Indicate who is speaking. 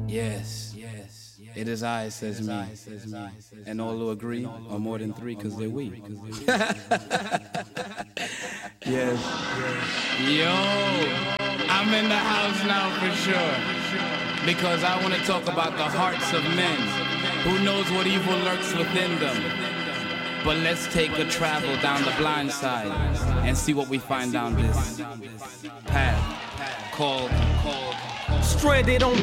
Speaker 1: Yes, it is I, says me. And all who agree are more than three, cause they're we. Yes. Yo, I'm in the house now for sure. Because I want to talk about the hearts of men. Who knows what evil lurks within them? But let's take a travel down the blind side and see what we find down this path called
Speaker 2: Stranded on